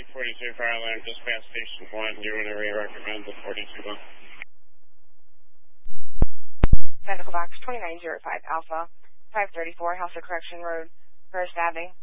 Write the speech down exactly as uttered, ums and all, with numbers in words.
Take forty-two fire alarm, dispatch station one. Do whenever you recommend the forty-two one. Medical box twenty-nine oh five Alpha, five thirty-four House of Correction Road, First Avenue.